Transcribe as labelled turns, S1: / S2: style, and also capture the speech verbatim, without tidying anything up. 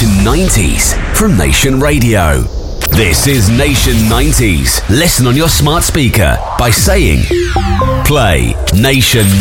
S1: Nation nineties from Nation Radio. This is Nation nineties. Listen on your smart speaker by saying, play Nation